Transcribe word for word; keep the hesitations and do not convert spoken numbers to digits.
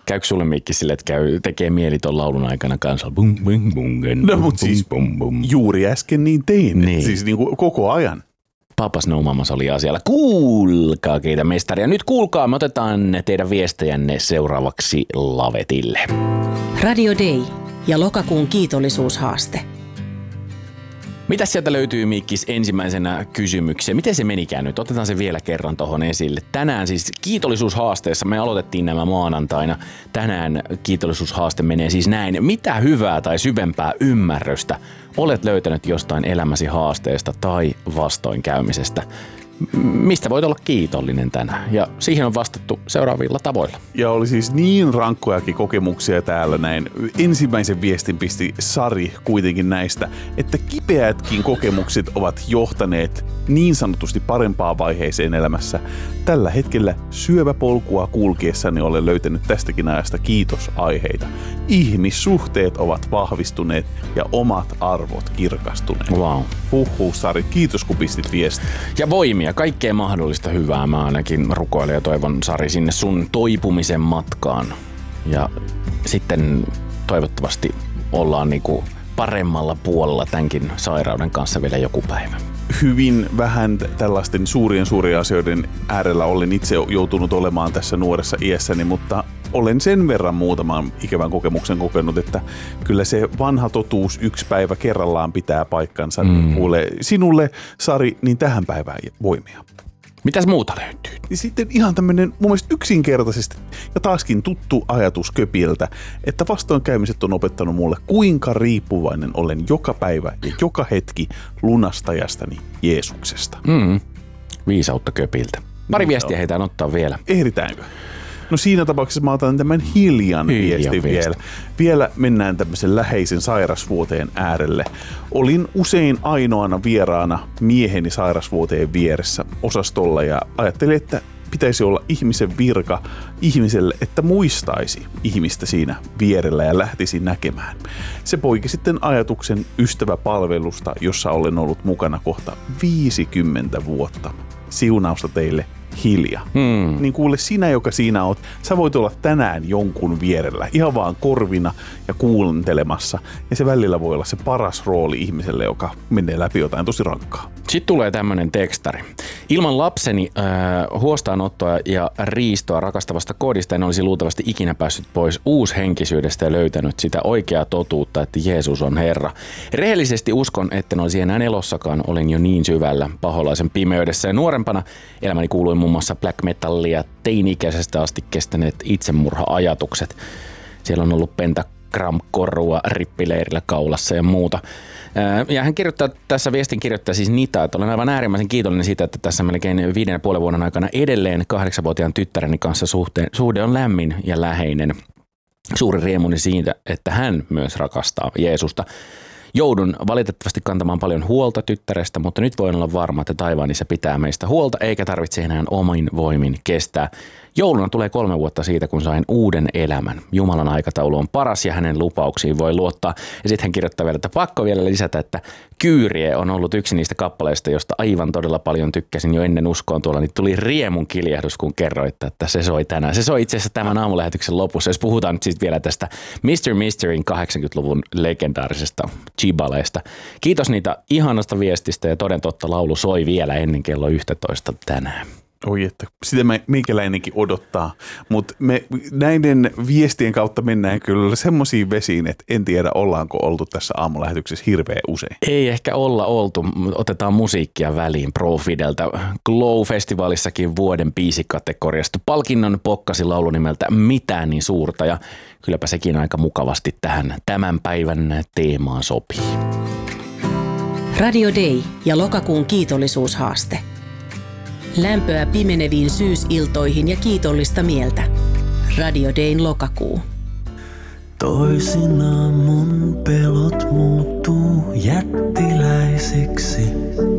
Käykö sulle Mikki sille, että käy, tekee mieli ton laulun aikana kanssa? Bum, bum, bum, no mutta siis bum, bum. Juuri äsken niin tein, niin. Siis niin kuin koko ajan. Papas No Mamas oli asialla. Kuulkaa keitä mestaria. Nyt kuulkaa, me otetaan teidän viestejänne seuraavaksi lavetille. Radio Day ja lokakuun kiitollisuushaaste. Mitä sieltä löytyy, Mikkis, ensimmäisenä kysymykseen? Miten se menikään nyt? Otetaan se vielä kerran tuohon esille. Tänään siis kiitollisuushaasteessa, me aloitettiin nämä maanantaina. Tänään kiitollisuushaaste menee siis näin. Mitä hyvää tai syvempää ymmärrystä olet löytänyt jostain elämäsi haasteesta tai vastoinkäymisestä? Mistä voit olla kiitollinen tänään? Ja siihen on vastattu seuraavilla tavoilla. Ja oli siis niin rankkojakin kokemuksia täällä näin. Ensimmäisen viestin pisti Sari kuitenkin näistä, että kipeätkin kokemukset ovat johtaneet niin sanotusti parempaan vaiheeseen elämässä. Tällä hetkellä syöväpolkua kulkiessani olen löytänyt tästäkin ajasta kiitosaiheita. Ihmissuhteet ovat vahvistuneet ja omat arvot kirkastuneet. Wow. Huhhuh, Sari, kiitos kun pistit viestin. Ja voimia, kaikkea mahdollista hyvää. Mä ainakin rukoilen ja toivon, Sari, sinne sun toipumisen matkaan. Ja sitten toivottavasti ollaan niinku paremmalla puolella tämänkin sairauden kanssa vielä joku päivä. Hyvin vähän tällaisten suurien suurien asioiden äärellä olen itse joutunut olemaan tässä nuoressa iässäni, mutta olen sen verran muutaman ikävän kokemuksen kokenut, että kyllä se vanha totuus yksi päivä kerrallaan pitää paikkansa. Mm. Kuule, sinulle, Sari, niin tähän päivään voimia. Mitäs muuta löytyy? Sitten ihan tämmöinen mun mielestä yksinkertaisesti ja taaskin tuttu ajatus Köpiltä, että vastoinkäymiset on opettanut mulle, kuinka riippuvainen olen joka päivä ja joka hetki lunastajastani Jeesuksesta. Mm. Viisautta Köpiltä. Pari viestiä heitään ottaa vielä. Ehditäänkö? No siinä tapauksessa mä otan tämän hiljan viestin vielä. Vielä mennään tämmöisen läheisen sairasvuoteen äärelle. Olin usein ainoana vieraana mieheni sairasvuoteen vieressä osastolla ja ajattelin, että pitäisi olla ihmisen virka ihmiselle, että muistaisi ihmistä siinä vierellä ja lähtisi näkemään. Se poiki sitten ajatuksen ystäväpalvelusta, jossa olen ollut mukana kohta viisikymmentä vuotta. Siunausta teille, Hilja. Hmm. Niin kuule, sinä, joka siinä oot, sä voit olla tänään jonkun vierellä, ihan vaan korvina ja kuuntelemassa. Ja se välillä voi olla se paras rooli ihmiselle, joka menee läpi jotain tosi rankkaa. Sitten tulee tämmönen tekstari. Ilman lapseni äh, huostaanottoa ja riistoa rakastavasta kodista en olisi luultavasti ikinä päässyt pois uushenkisyydestä ja löytänyt sitä oikeaa totuutta, että Jeesus on Herra. Rehellisesti uskon, että en olisi enää elossakaan, olin jo niin syvällä paholaisen pimeydessä. Ja nuorempana elämäni kuului muun muassa black metallia, teini-ikäisestä asti kestäneet itsemurha-ajatukset. Siellä on ollut pentagram-korua rippileirillä kaulassa ja muuta. Ja hän kirjoittaa, tässä viestin kirjoittaa siis Nita, että olen aivan äärimmäisen kiitollinen siitä, että tässä melkein viiden ja puolen vuoden aikana edelleen kahdeksanvuotiaan tyttäreni kanssa suhteen, suhde on lämmin ja läheinen. Suuri riemuni siitä, että hän myös rakastaa Jeesusta. Joudun valitettavasti kantamaan paljon huolta tyttärestä, mutta nyt voin olla varma, että taivaanissa pitää meistä huolta, eikä tarvitse enää omin voimin kestää. Jouluna tulee kolme vuotta siitä, kun sain uuden elämän. Jumalan aikataulu on paras ja hänen lupauksiin voi luottaa. Ja sitten hän kirjoittaa vielä, että pakko vielä lisätä, että Kyyrie on ollut yksi niistä kappaleista, josta aivan todella paljon tykkäsin jo ennen uskoon tuolla. Niin tuli riemun kiljahdus, kun kerroit, että se soi tänään. Se soi itse asiassa tämän aamulähetyksen lopussa. Jos puhutaan nyt siis vielä tästä mister Mysteryn kahdeksankymmentäluvun legendaarisesta Chibaleista. Kiitos niitä ihanasta viestistä ja toden totta laulu soi vielä ennen kello yksitoista tänään. Oi, että sitä meikäläinenkin odottaa, mutta me näiden viestien kautta mennään kyllä semmoisiin vesiin, että en tiedä ollaanko oltu tässä aamulähetyksessä hirveän usein. Ei ehkä olla oltu, otetaan musiikkia väliin Pro Fideltä. Glow-festivalissakin vuoden biisikategoriasta palkinnon pokkasi laulu nimeltä Mitään niin suurta ja kylläpä sekin aika mukavasti tähän tämän päivän teemaan sopii. Radio Day ja lokakuun kiitollisuushaaste. Lämpöä pimeneviin syysiltoihin ja kiitollista mieltä. Radio Dayn lokakuu. Toisinaan mun pelot muuttuu jättiläisiksi.